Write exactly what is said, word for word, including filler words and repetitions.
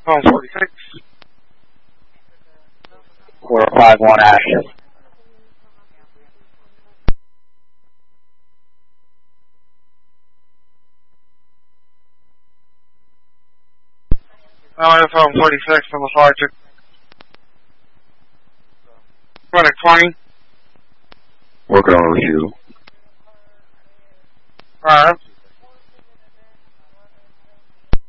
phone forty-six. four five one active. I'm on phone forty-six on the flight to running twenty. Working on a review. Alright.